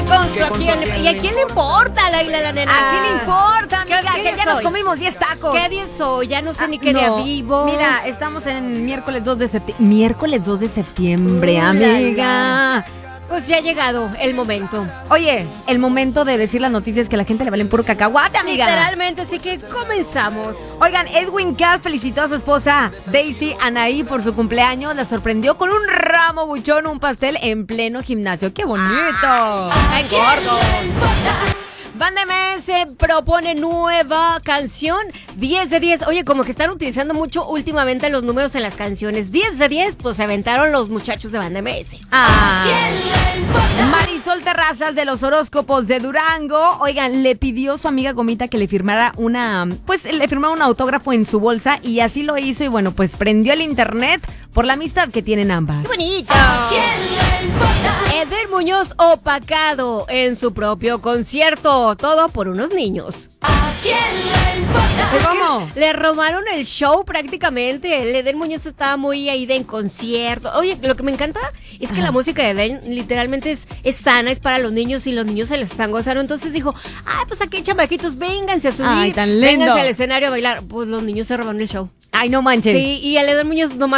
¿Y a quién le importa, la nena? ¿A quién le importa, amiga? ¿Qué Que ya nos comimos 10 tacos. ¿Qué día es hoy? Ya no sé ni qué día vivo. Mira, estamos en miércoles 2 de septiembre. Miércoles 2 de septiembre, amiga. Pues ya ha llegado el momento. Oye, el momento de decir las noticias que a la gente le valen puro cacahuate, amiga. Literalmente, así que comenzamos. Oigan, Edwin Cass felicitó a su esposa Daisy Anaí por su cumpleaños. La sorprendió con un ramo buchón, un pastel en pleno gimnasio. ¡Qué bonito! ¡Ay, gordo! Banda MS propone nueva canción, 10 de 10. Oye, como que están utilizando mucho últimamente los números en las canciones. 10 de 10, pues se aventaron los muchachos de Banda MS. Marisol Terrazas de los horóscopos de Durango, oigan, le pidió a su amiga Gomita que le firmara un autógrafo en su bolsa y así lo hizo y bueno, pues prendió el internet por la amistad que tienen ambas. ¡Qué bonito! Eder Muñoz opacado en su propio concierto, todo por unos niños. ¿A quién le importa? ¿Cómo? Le robaron el show prácticamente. El Eder Muñoz estaba muy ahí de en concierto. Oye, lo que me encanta es que la música de Eder literalmente es sana, es para los niños y los niños se les están gozando. Entonces dijo, ay, pues aquí chamaquitos, vénganse a subir. Ay, tan lindo. Vénganse al escenario a bailar. Pues los niños se robaron el show. Ay, no manches. Sí, y el Eder Muñoz nomás